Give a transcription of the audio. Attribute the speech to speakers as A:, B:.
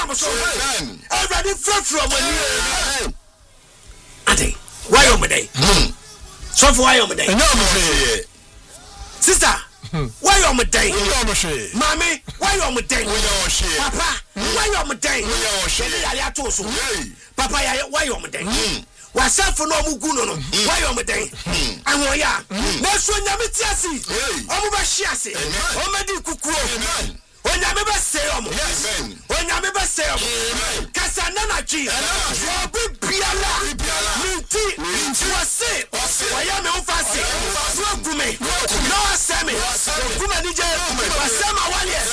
A: so. Everybody from when you. Ade, why on my day? So for why on my day? Sister, why on my day? Mommy, why on my day? Papa, why on my day? Papa, why on my day? What's up for no muguno? Why on my day? And why ya? That's when you meet Yassi. Oh, Bashiasi. Oh, Madi Kuku. When I remember say, when I remember say, Casanana G.